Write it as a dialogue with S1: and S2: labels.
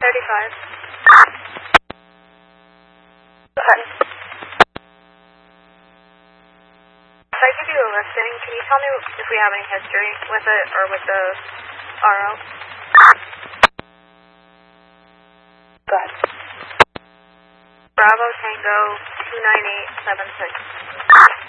S1: 35. Go ahead. If I give you a listing, can you tell me if we have any history with it or with the RO? Go ahead. Bravo Tango 29876.